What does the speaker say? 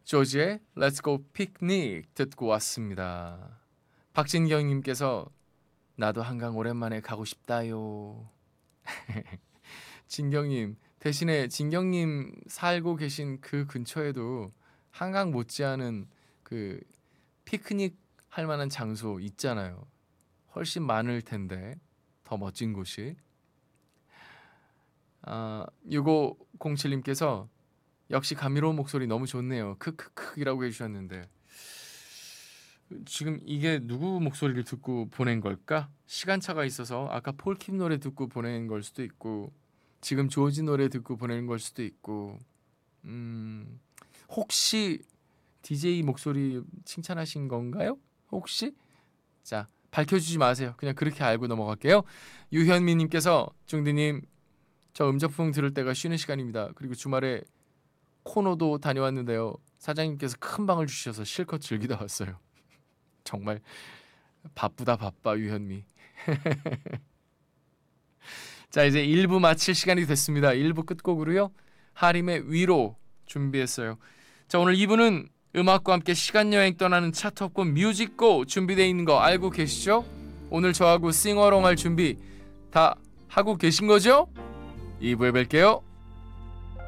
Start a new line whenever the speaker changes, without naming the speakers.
조지의 Let's Go Picnic 듣고 왔습니다. 박진경님께서 나도 한강 오랜만에 가고 싶다요. 진경님, 대신에 진경님 살고 계신 그 근처에도 한강 못지않은 그 피크닉 할 만한 장소 있잖아요. 훨씬 많을 텐데 더 멋진 곳이. 6507님께서 역시 감미로운 목소리 너무 좋네요. 크크크이라고 해주셨는데 지금 이게 누구 목소리를 듣고 보낸 걸까? 시간차가 있어서 아까 폴킴 노래 듣고 보낸 걸 수도 있고 지금 조지 노래 듣고 보낸 걸 수도 있고 혹시 DJ 목소리 칭찬하신 건가요? 혹시? 자, 밝혀주지 마세요. 그냥 그렇게 알고 넘어갈게요. 유현미님께서 중디님 저 음적풍 들을 때가 쉬는 시간입니다. 그리고 주말에 코노도 다녀왔는데요. 사장님께서 큰 방을 주셔서 실컷 즐기다 왔어요. 정말 바쁘다 바빠 유현미. 자, 이제 1부 마칠 시간이 됐습니다. 1부 끝곡으로요. 하림의 위로 준비했어요. 자, 오늘 2부는 음악과 함께 시간여행 떠나는 차트업권 뮤직고 준비되어 있는 거 알고 계시죠? 오늘 저하고 싱어롱 할 준비 다 하고 계신 거죠? 2부에 뵐게요.